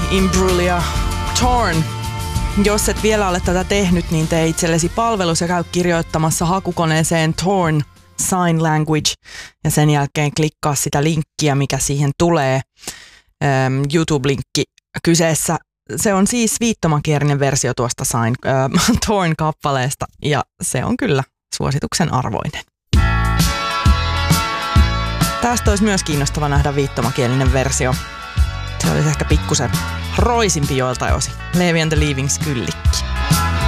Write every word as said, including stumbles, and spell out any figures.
Imbruglia Torn. Jos et vielä ole tätä tehnyt, niin tee itsellesi palvelus ja käy kirjoittamassa hakukoneeseen Torn Sign Language ja sen jälkeen klikkaa sitä linkkiä, mikä siihen tulee. Ähm, YouTube-linkki kyseessä. Se on siis viittomakielinen versio tuosta Sign äh, Torn-kappaleesta ja se on kyllä suosituksen arvoinen. Tästä olisi myös kiinnostava nähdä viittomakielinen versio. Se olisi ehkä pikkusen roisimpi joiltain osin. Levi and the Leavings kyllikki.